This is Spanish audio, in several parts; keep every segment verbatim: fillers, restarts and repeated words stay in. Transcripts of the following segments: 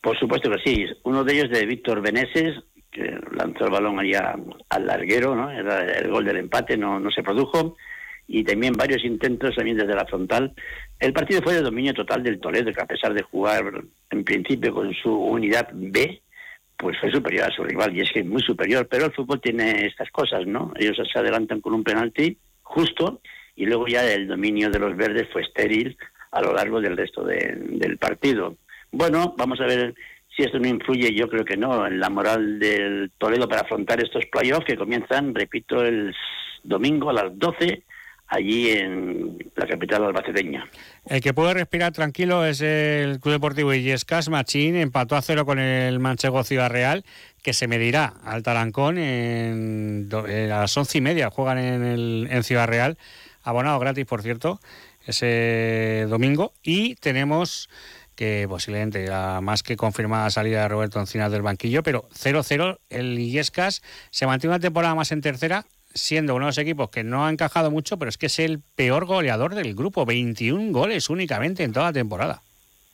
Por supuesto que sí. Uno de ellos de Víctor Beneses, que lanzó el balón allá al larguero, ¿no? Era el gol del empate, no, no se produjo. Y también varios intentos también desde la frontal. El partido fue de dominio total del Toledo, que a pesar de jugar en principio con su unidad B, pues fue superior a su rival, y es que es muy superior. Pero el fútbol tiene estas cosas, ¿no? Ellos se adelantan con un penalti justo, y luego ya el dominio de los verdes fue estéril a lo largo del resto de, del partido. Bueno, vamos a ver si esto no influye, yo creo que no, en la moral del Toledo para afrontar estos playoffs que comienzan, repito, el domingo a las doce, allí en la capital albaceteña. El que puede respirar tranquilo es el Club Deportivo Illescas. Machín empató a cero con el Manchego Ciudad Real, que se medirá al Tarancón en, en, a las once y media. Juegan en, el, en Ciudad Real, abonado gratis, por cierto, ese domingo. Y tenemos que posiblemente la más que confirmada salida de Roberto Encinas del banquillo, pero cero cero. El Illescas se mantiene una temporada más en tercera, siendo uno de los equipos que no ha encajado mucho, pero es que es el peor goleador del grupo, veintiún goles únicamente en toda la temporada.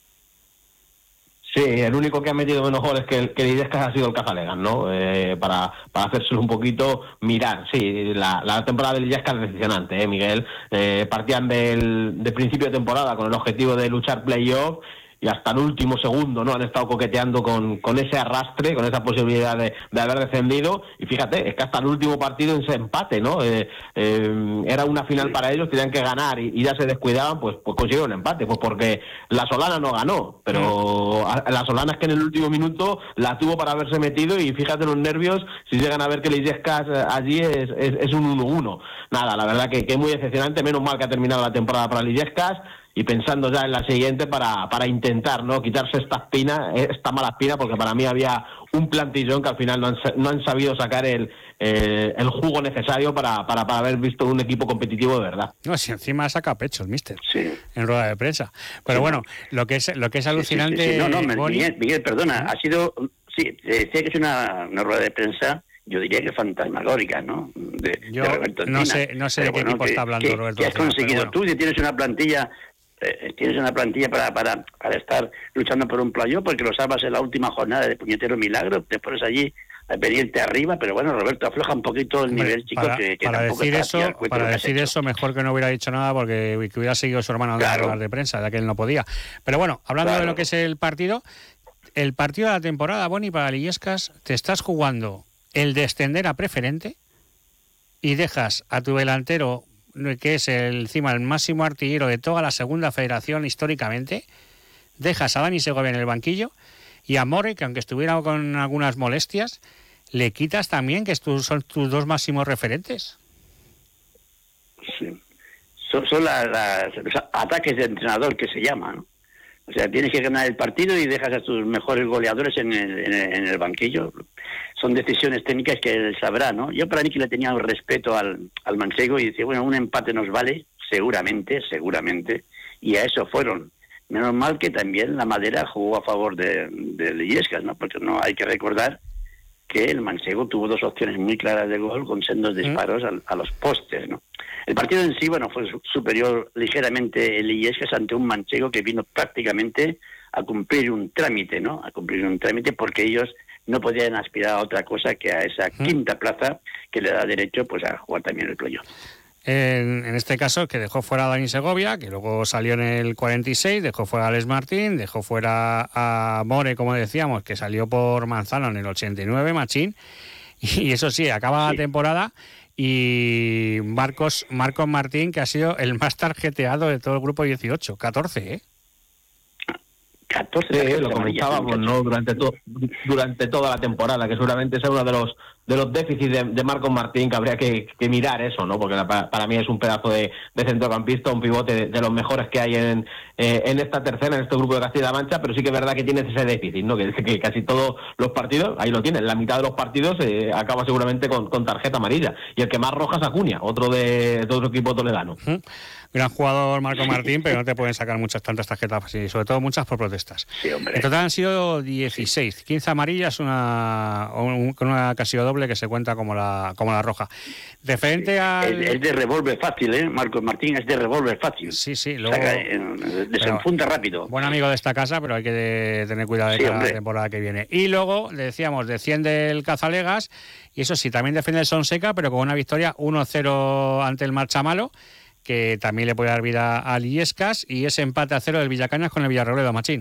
Sí, el único que ha metido menos goles que el, que el Illescas ha sido el Cazalegan, ¿no? Eh, para, para hacérselo un poquito mirar. Sí, la, la temporada del Illescas es decepcionante, ¿eh, Miguel? Eh, partían del, del principio de temporada con el objetivo de luchar playoff, y hasta el último segundo no han estado coqueteando con, con ese arrastre, con esa posibilidad de, de haber descendido. Y fíjate, es que hasta el último partido en ese empate, ¿no? Eh, eh, era una final para ellos, tenían que ganar y, y ya se descuidaban, pues, pues consiguieron el empate, pues porque la Solana no ganó, pero a, la Solana es que en el último minuto la tuvo para haberse metido, y fíjate los nervios si llegan a ver que el Illescas allí es, es, es un uno uno. Nada, la verdad que, que es muy decepcionante, menos mal que ha terminado la temporada para el Illescas, y pensando ya en la siguiente para, para intentar, ¿no?, quitarse esta espina, esta mala espina, porque para mí había un plantillón que al final no han, no han sabido sacar el, eh, el jugo necesario para, para, para haber visto un equipo competitivo de verdad. No, si encima saca pecho el míster, sí, en rueda de prensa. Pero sí, bueno, lo que es lo que es alucinante... Sí, sí, sí, sí. No, no, Boni... Miguel, Miguel, perdona, ha sido... Sí, decía que es una, una rueda de prensa, yo diría que fantasmagórica, ¿no? De, yo de Roberto no sé, no sé de qué bueno, equipo que, está hablando que, Roberto. ¿Qué has conseguido bueno. tú? Si tienes una plantilla... Eh, tienes una plantilla para, para, para estar luchando por un playoff, porque lo salvas en la última jornada de puñetero milagro, te pones allí a venirte arriba, pero bueno, Roberto, afloja un poquito el nivel, chicos, para, que, que para tampoco decir está eso, para decir eso, mejor que no hubiera dicho nada, porque que hubiera seguido su hermano claro. hablar de prensa, ya que él no podía. Pero bueno, hablando claro. de lo que es el partido, el partido de la temporada, Boni, para Illescas, te estás jugando el descender a preferente y dejas a tu delantero, que es el, encima el máximo artillero de toda la segunda federación históricamente, dejas a Dani Segovia en el banquillo, y a More, que aunque estuviera con algunas molestias, le quitas también, que estos son tus dos máximos referentes. Sí. Son, son la, la, los ataques de entrenador, que se llama, ¿no? O sea, tienes que ganar el partido y dejas a tus mejores goleadores en el, en el, en el banquillo. Son decisiones técnicas que él sabrá, ¿no? Yo para mí que le tenía un respeto al, al manchego, y decía, bueno, un empate nos vale, seguramente, seguramente, y a eso fueron. Menos mal que también la Madera jugó a favor de, de Illescas, ¿no? Porque no hay que recordar que el manchego tuvo dos opciones muy claras de gol con sendos disparos a, a los postes, ¿no? El partido en sí, bueno, fue superior ligeramente el Illescas ante un manchego que vino prácticamente a cumplir un trámite, ¿no? A cumplir un trámite, porque ellos no podían aspirar a otra cosa que a esa quinta plaza que le da derecho, pues, a jugar también el playoff. En, en este caso, que dejó fuera a Dani Segovia, que luego salió en el cuarenta y seis, dejó fuera a Alex Martín, dejó fuera a More, como decíamos, que salió por Manzano en el ochenta y nueve, Machín, y eso sí, acaba sí. la temporada, y Marcos, Marcos Martín, que ha sido el más tarjeteado de todo el grupo dieciocho, catorce, ¿eh? catorce, sí, lo comentábamos, ¿no? Durante, to, durante toda la temporada, que seguramente es uno de los de los déficits de, de Marcos Martín, que habría que, que mirar eso, ¿no? Porque para, para mí es un pedazo de, de centrocampista, un pivote de, de los mejores que hay en, eh, en esta tercera, en este grupo de Castilla-La Mancha, pero sí que es verdad que tiene ese déficit, ¿no? Que, que casi todos los partidos, ahí lo tienen, la mitad de los partidos eh, acaba seguramente con, con tarjeta amarilla, y el que más rojas, Acuña, otro de, de otro equipo toledano. Uh-huh. Gran jugador Marco Martín, pero no te pueden sacar muchas tantas tarjetas así, sobre todo muchas por protestas. Sí, hombre. En total han sido dieciséis, quince amarillas, una con una casi doble doble que se cuenta como la como la roja. Referente al... Es, es de revólver fácil, ¿eh? Marcos Martín es de revólver fácil. Sí, sí. Luego... Saca, eh, desenfunda pero, rápido. Buen amigo de esta casa, pero hay que tener cuidado de sí, cada temporada que viene. Y luego, le decíamos, defiende el Cazalegas, y eso sí, también defiende el Sonseca, pero con una victoria uno cero ante el Marchamalo, que también le puede dar vida al Illescas, y ese empate a cero del Villacañas con el Villarrobledo, Machín.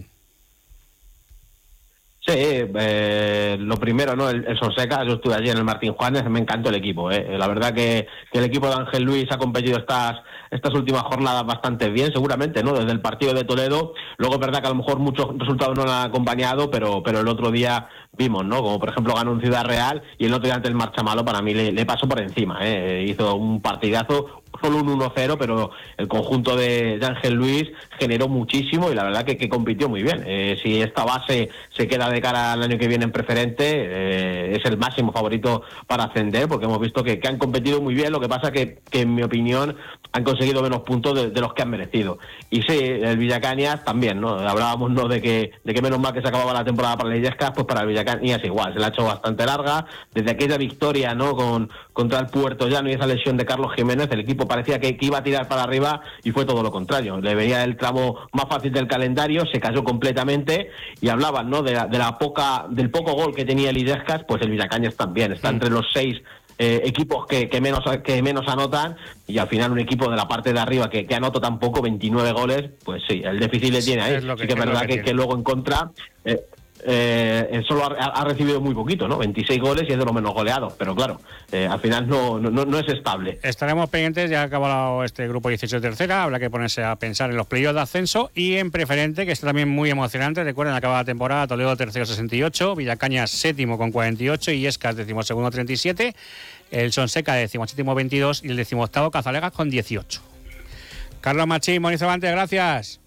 Sí, eh, lo primero, ¿no? El, el Sonseca, yo estuve allí en el Martín Juanes, me encantó el equipo, ¿eh? La verdad que, que el equipo de Ángel Luis ha competido estas estas últimas jornadas bastante bien, seguramente, ¿no? Desde el partido de Toledo, luego es verdad que a lo mejor muchos resultados no lo han acompañado, pero pero el otro día vimos, ¿no? Como por ejemplo ganó en Ciudad Real, y el otro día ante el Marchamalo para mí le, le pasó por encima, ¿eh? Hizo un partidazo, solo un uno cero, pero el conjunto de, de Ángel Luis generó muchísimo y la verdad que, que compitió muy bien. Eh, si esta base se queda de cara al año que viene en preferente, eh, es el máximo favorito para ascender, porque hemos visto que, que han competido muy bien, lo que pasa que, que en mi opinión han conseguido menos puntos de, de los que han merecido. Y sí, el Villacañas también, ¿no? Hablábamos, ¿no?, de que, de que menos mal que se acababa la temporada para el Illescas, pues para el Villacañas igual, se la ha hecho bastante larga. Desde aquella victoria, ¿no?, con contra el Puerto Llano y esa lesión de Carlos Jiménez, el equipo parecía que, que iba a tirar para arriba y fue todo lo contrario. Le veía el tramo más fácil del calendario, se cayó completamente y hablaban, ¿no?, de la, de la poca, del poco gol que tenía el Illescas, pues el Villacañas también, está entre los seis Eh, equipos que, que menos que menos anotan, y al final un equipo de la parte de arriba que, que anotó tan poco, veintinueve goles, pues sí, el déficit le tiene ahí. Es lo que, sí que es verdad que, que, que luego en contra eh, eh, solo ha, ha recibido muy poquito, ¿no? veintiséis goles y es de los menos goleados, pero claro, eh, al final no, no, no es estable. Estaremos pendientes, ya ha acabado este grupo dieciocho de tercera, habrá que ponerse a pensar en los playoffs de ascenso y en preferente, que está también muy emocionante. Recuerden, acaba la temporada, Toledo tercero sesenta y ocho, Villacañas séptimo con cuarenta y ocho, Illescas decimosegundo treinta y siete, el Sonseca decimoséptimo veintidós y el decimoctavo Cazalegas con dieciocho. Carlos Machín, Moniz Cervantes, gracias.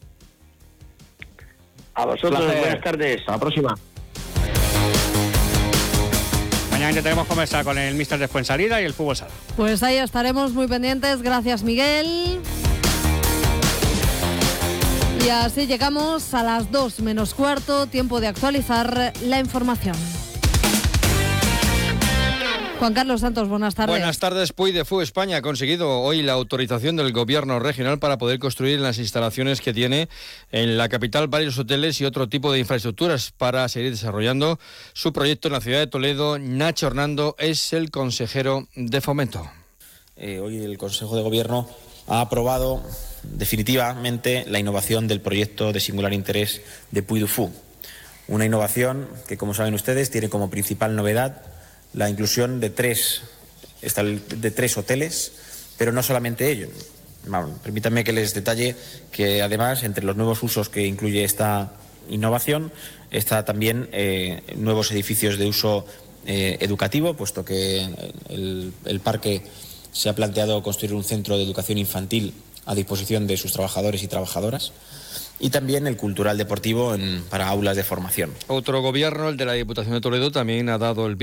A vosotros, buenas tardes. Hasta la próxima. Mañana intentaremos conversar con el míster de Fuensalida y el fútbol sala. Pues ahí estaremos muy pendientes. Gracias, Miguel. Y así llegamos a las dos menos cuarto, tiempo de actualizar la información. Juan Carlos Santos, buenas tardes. Buenas tardes. Puy de Fu España ha conseguido hoy la autorización del gobierno regional para poder construir en las instalaciones que tiene en la capital varios hoteles y otro tipo de infraestructuras para seguir desarrollando su proyecto en la ciudad de Toledo. Nacho Hernando es el consejero de Fomento. Eh, hoy el Consejo de Gobierno ha aprobado definitivamente la innovación del proyecto de singular interés de Puy de Fu. Una innovación que, como saben ustedes, tiene como principal novedad la inclusión de tres, de tres hoteles, pero no solamente ello. Bueno, permítanme que les detalle que además entre los nuevos usos que incluye esta innovación está también eh, nuevos edificios de uso eh, educativo, puesto que el, el parque se ha planteado construir un centro de educación infantil a disposición de sus trabajadores y trabajadoras, y también el cultural deportivo en, para aulas de formación. Otro gobierno, el de la Diputación de Toledo, también ha dado el